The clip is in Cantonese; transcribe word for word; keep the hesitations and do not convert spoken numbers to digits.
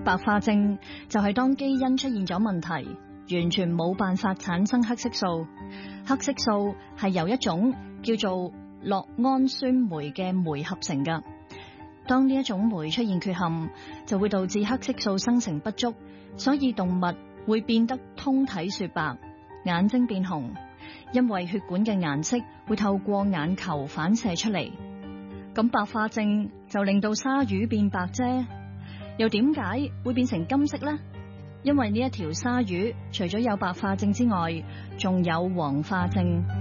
白化症就係當基因出現咗問題，完全冇辦法產生黑色素。黑色素係由一種叫做酪氨酸酶嘅酶合成㗎。當呢一種酶出現缺陷，就會導致黑色素生成不足，所以動物會變得通體雪白，眼睛變紅，因為血管嘅顏色會透過眼球反射出嚟。咁白化症就令到鯊魚變白啫，又點解會變成金色呢？因為呢一條鯊魚除咗有白化症之外，仲有黃化症。